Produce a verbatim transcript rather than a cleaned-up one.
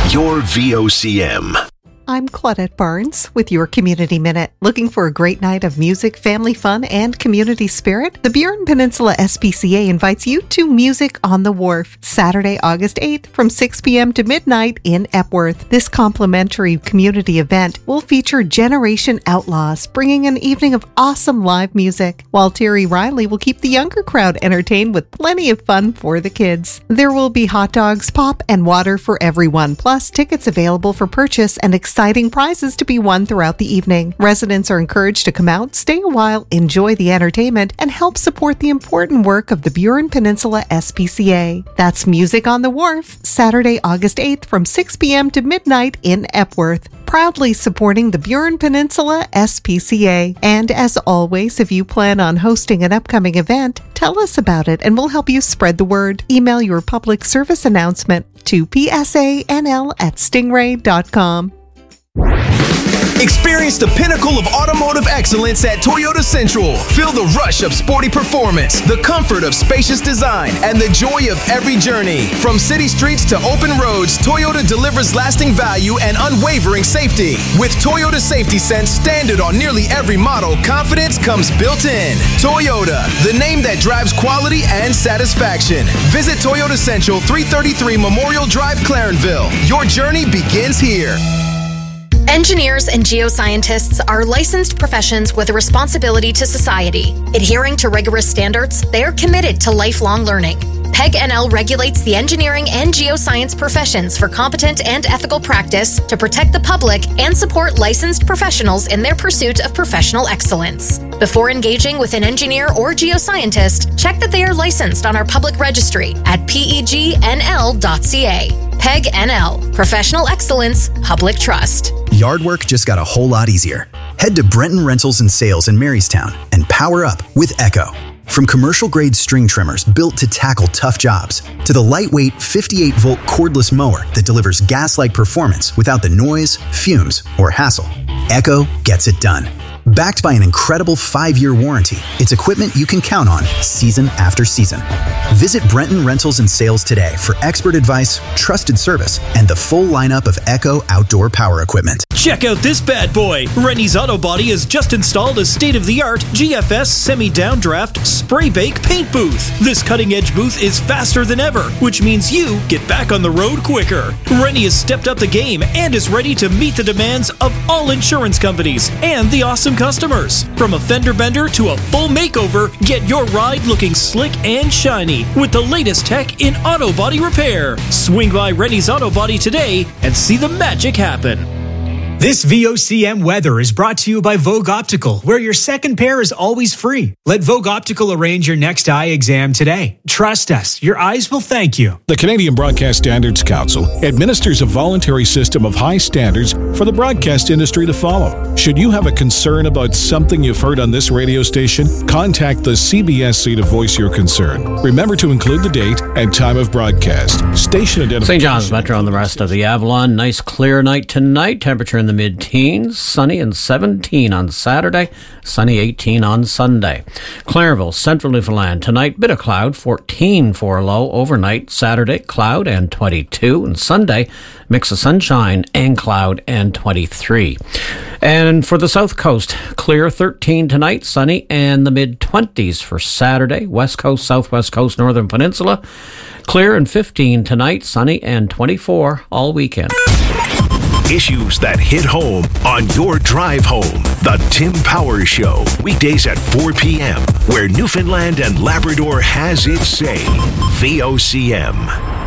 Your V O C M. I'm Claudette Barnes with your Community Minute. Looking for a great night of music, family fun, and community spirit? The Burin Peninsula S P C A invites you to Music on the Wharf, Saturday, August eighth from six p.m. to midnight in Epworth. This complimentary community event will feature Generation Outlaws, bringing an evening of awesome live music, while Terry Riley will keep the younger crowd entertained with plenty of fun for the kids. There will be hot dogs, pop, and water for everyone, plus tickets available for purchase and exciting prizes to be won throughout the evening. Residents are encouraged to come out, stay a while, enjoy the entertainment, and help support the important work of the Burin Peninsula S P C A. That's Music on the Wharf, Saturday, August eighth from six p.m. to midnight in Epworth. Proudly supporting the Burin Peninsula S P C A. And as always, if you plan on hosting an upcoming event, tell us about it and we'll help you spread the word. Email your public service announcement to p s a n l at stingray dot com. Experience the pinnacle of automotive excellence at Toyota Central. Feel the rush of sporty performance, the comfort of spacious design, and the joy of every journey. From city streets to open roads, Toyota delivers lasting value and unwavering safety. With Toyota Safety Sense standard on nearly every model, confidence comes built in. Toyota, the name that drives quality and satisfaction. Visit Toyota Central, three thirty-three Memorial Drive, Clarenville. Your journey begins here. Engineers and geoscientists are licensed professions with a responsibility to society. Adhering to rigorous standards, they are committed to lifelong learning. P E G N L regulates the engineering and geoscience professions for competent and ethical practice to protect the public and support licensed professionals in their pursuit of professional excellence. Before engaging with an engineer or geoscientist, check that they are licensed on our public registry at P E G N L dot C A. P E G N L, Professional Excellence, Public Trust. Yard work just got a whole lot easier. Head to Brenton Rentals and Sales in Marystown and power up with Echo. From commercial-grade string trimmers built to tackle tough jobs, to the lightweight fifty-eight volt cordless mower that delivers gas-like performance without the noise, fumes, or hassle, Echo gets it done. Backed by an incredible five-year warranty, it's equipment you can count on season after season. Visit Brenton Rentals and Sales today for expert advice, trusted service, and the full lineup of Echo outdoor power equipment. Check out this bad boy. Rennie's Auto Body has just installed a state-of-the-art G F S semi-downdraft spray bake paint booth. This cutting-edge booth is faster than ever, which means you get back on the road quicker. Rennie has stepped up the game and is ready to meet the demands of all insurance companies and the awesome customers. From a fender bender to a full makeover, get your ride looking slick and shiny with the latest tech in auto body repair. Swing by Rennie's Auto Body today and see the magic happen. This V O C M weather is brought to you by Vogue Optical, where your second pair is always free. Let Vogue Optical arrange your next eye exam today. Trust us, your eyes will thank you. The Canadian Broadcast Standards Council administers a voluntary system of high standards for the broadcast industry to follow. Should you have a concern about something you've heard on this radio station, contact the C B S C to voice your concern. Remember to include the date and time of broadcast. Station identification. Saint John's Metro and the rest of the Avalon. Nice clear night tonight. Temperature in the mid-teens, sunny and seventeen on Saturday, sunny eighteen on Sunday. Clarenville, Central Newfoundland, tonight, bit of cloud, fourteen for low. Overnight, Saturday, cloud and twenty-two, and Sunday, mix of sunshine and cloud and twenty-three. And for the South Coast, clear, thirteen tonight, sunny and the mid-twenties for Saturday. West Coast, Southwest Coast, Northern Peninsula, clear and fifteen tonight, sunny and twenty-four all weekend. Issues that hit home on your drive home. The Tim Powers Show, weekdays at four p.m., where Newfoundland and Labrador has its say. V O C M.